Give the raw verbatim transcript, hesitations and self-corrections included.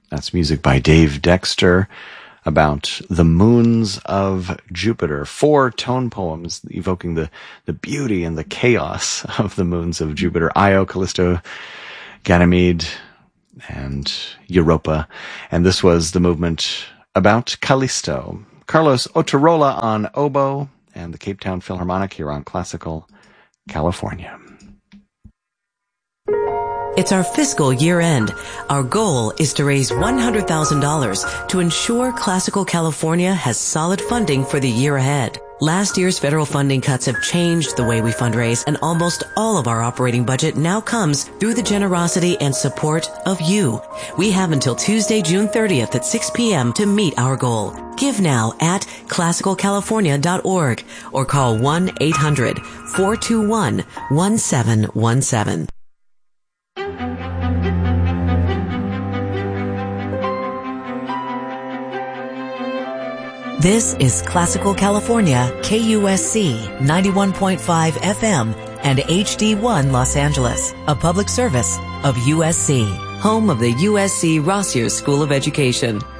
That's music by Dave Dexter about the moons of Jupiter. Four tone poems evoking the, the beauty and the chaos of the moons of Jupiter. Io, Callisto, Ganymede, and Europa. And this was the movement about Callisto. Carlos Oterola on oboe and the Cape Town Philharmonic here on Classical California. It's our fiscal year end. Our goal is to raise one hundred thousand dollars to ensure Classical California has solid funding for the year ahead. Last year's federal funding cuts have changed the way we fundraise, and almost all of our operating budget now comes through the generosity and support of you. We have until Tuesday, June thirtieth at six p.m. to meet our goal. Give now at classical california dot org or call one eight hundred four two one one seven one seven. This is Classical California, K U S C ninety-one point five F M and H D one Los Angeles, a public service of U S C, home of the U S C Rossier School of Education.